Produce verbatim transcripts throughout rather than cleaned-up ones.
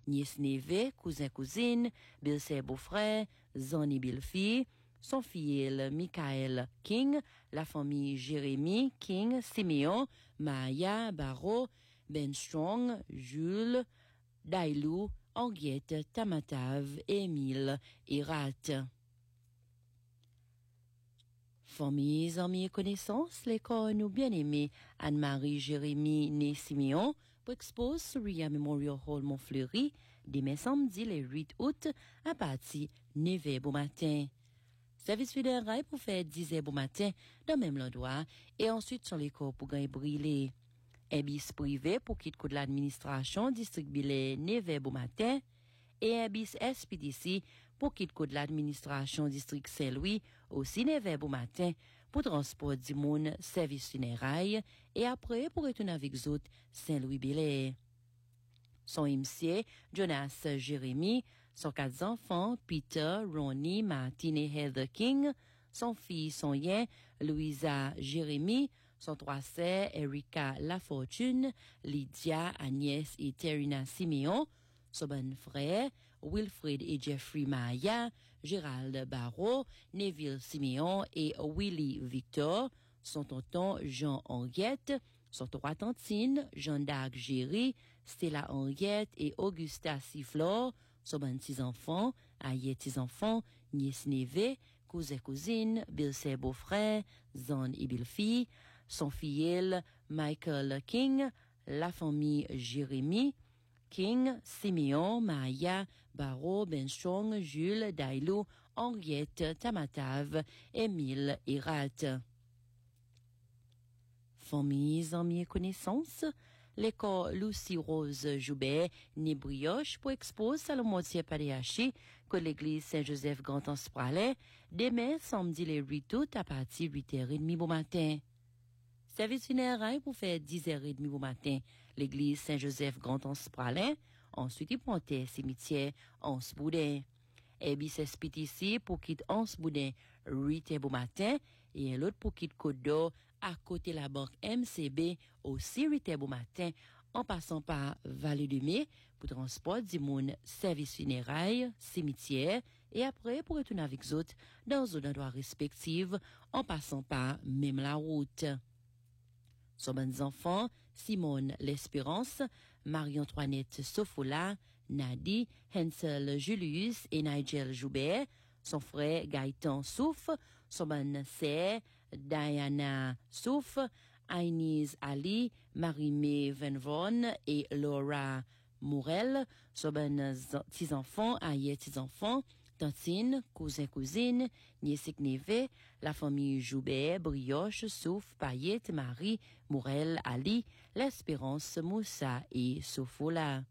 nièce neveu, cousin cousine, belle-sœur beau-frère, zani belle-fille, son filleul Michael King, la famille Jérémy King, Siméon, Maya, Barreau, Ben Strong, Jules, Dailou, Henriette, Tamatav, Émile et Rat. Famille, amis et connaissances, l'école nous bien-aimés Anne-Marie Jérémy né Siméon pour expose Surya Memorial Hall Montfleury demain samedi le huit août à partir de neuf heures bon matin. Service fédéral pour faire dix heures bon matin dans même l'endroit et ensuite sur l'école pour gagner brûler. Un bis privé pour quitter de l'administration district Billet neuf heures bon matin et un bis S P D C pour quitter de l'administration district Saint-Louis aussi neuf heures bon matin pour transport du monde service funérailles et après pour retourner avec les autres Saint-Louis-Belair. Son M C, Jonas Jérémy, son quatre enfants, Peter, Ronnie, Martine et Heather King, son fils, son yen, Louisa Jérémy, son trois sœurs, Erika Lafortune, Lydia, Agnès et Terina Siméon, son bon frère, Wilfred et Jeffrey Maya, Gérald Barreau, Neville Siméon et Willy Victor, son tonton Jean Henriette, son trois tantines, Jeanne d'Arc Géry, Stella Henriette et Augusta Sifflor, son bon six enfants, Ayet six enfants, nièce neveu, cousin cousine, belle-sœur beau-frère, zan et belle-fille, son filleul Michael King, la famille Jérémy King, Siméon, Maya, Barreau, Benchong, Jules, Dailou, Henriette, Tamatav, Émile et Rat. Famille, amis et connaissances, l'école Lucie Rose Joubert, né Brioche, pour expose Salomon-Thier Padeachi, que l'église Saint-Joseph Grand-Anspralais, demain, samedi le huit août, à partir de huit heures trente bon matin. Service funéraire pour faire dix heures trente bon matin, l'église Saint-Joseph Grand-Anspralais, ensuite il pontait cimetière Anse-Boudin. Et bis S P T C pour quitter Anse-Boudin, huit heures bon matin, et un autre pour quitter Côte d'Or, à côté la banque M C B, aussi huit heures bon matin, en passant par Vallée de Mai, pour transport du monde, service funéraire, cimetière, et après pour retourner avec les autres dans un endroit respectif, en passant par même la route. Son bons enfants, Simone L'Espérance, Marie-Antoinette Sofola, Nadi, Hansel Julius et Nigel Joubert, son frère Gaëtan Souf, son bonne sœur Diana Souf, Aïniz Ali, Marie-Mé Venvon et Laura Morel, son bonne petits enfants, Ayet petits enfants, tantine, cousin, cousine, nièce neveu, la famille Joubert, Brioche, Souf, Payette, Marie, Morel, Ali, l'Espérance, Moussa et Sofola.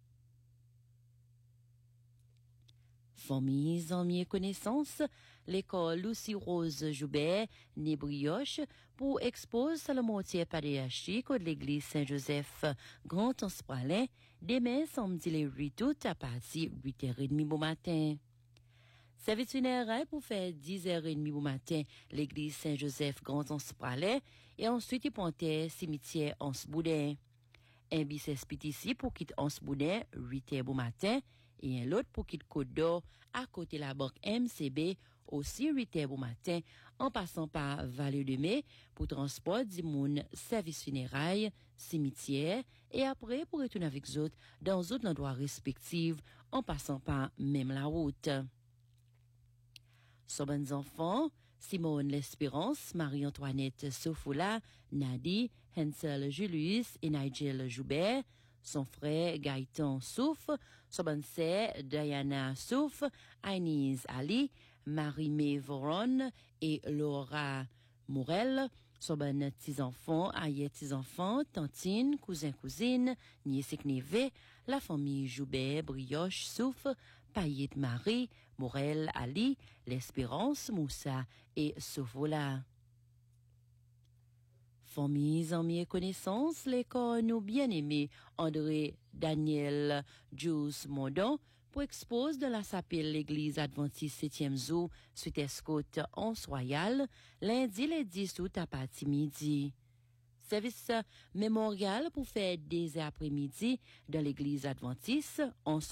Famille, amis et connaissances, l'école Lucie Rose Joubert, né Brioche, pour expose Salomon-Thier Padeachi, de l'église Saint-Joseph Grand-Anspralais, demain, samedi le huit août, à partir de huit heures trente bon matin. Service funéraire pour faire dix heures trente bon matin, l'église Saint-Joseph Grand-Anspralais, et ensuite il pontait cimetière Anse-Boudin. Un bis S P T C pour quitter Anse-Boudin, huit heures bon matin, et un autre pour quitter Côte d'Or, à côté la banque M C B, aussi huit heures bon matin, en passant par Vallée de Mai, pour transport du monde, service funérailles, cimetière, et après pour retourner avec les autres dans d'autres endroits respectifs, en passant par même la route. Son bons enfants, Simone L'Espérance, Marie-Antoinette Sofola, Nadi, Hansel Julius et Nigel Joubert, son frère Gaëtan Souf, son bonne sœur Diana Souf, Aïniz Ali, Marie-Mé Voron et Laura Morel, son bon petits-enfants, Ayet petits-enfants, tantine, cousin, cousine, nièce neveu, la famille Joubert, Brioche, Souf, Payette Marie, Morel Ali, l'Espérance, Moussa et Sofola. Famille, amis et connaissances, l'école nous bien-aimés André Daniel Jules Mondon pour expose de la s'appelle l'église adventiste septième jour suite escoute en Royal, lundi le dix août à partir midi. Service mémorial pour faire des après-midi dans l'église adventiste en